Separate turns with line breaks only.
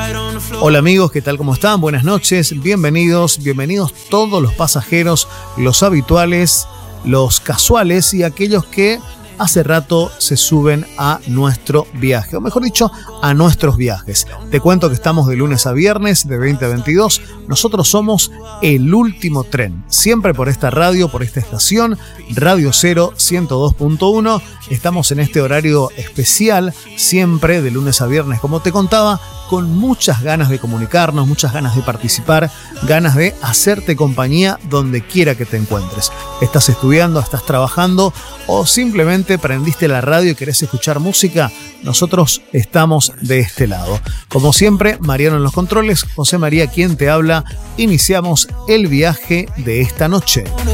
Hola amigos, ¿qué tal? ¿Cómo están? Buenas noches, bienvenidos todos los pasajeros, los habituales, los casuales y aquellos que hace rato se suben a nuestro viaje, o mejor dicho, a nuestros viajes. Te cuento que estamos de lunes a viernes de 20 a 22. Nosotros somos El Último Tren, siempre por esta radio, por esta estación, Radio 0 102.1. Estamos en este horario especial, siempre de lunes a viernes, como te contaba, con muchas ganas de comunicarnos, muchas ganas de participar, ganas de hacerte compañía donde quiera que te encuentres. Estás estudiando, estás trabajando o simplemente prendiste la radio y querés escuchar música, nosotros estamos de este lado. Como siempre, Mariano en los controles, José María quien te habla. Iniciamos el viaje de esta noche.